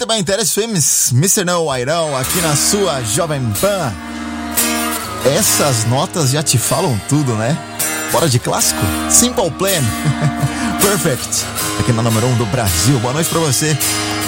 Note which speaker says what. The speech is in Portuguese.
Speaker 1: bem, Interesse Filmes, Mr. No, Airão, aqui na sua Jovem Pan. Essas notas já te falam tudo, né? Bora de clássico? Simple Plan, Perfect, aqui na número 1 do Brasil. Boa noite pra você.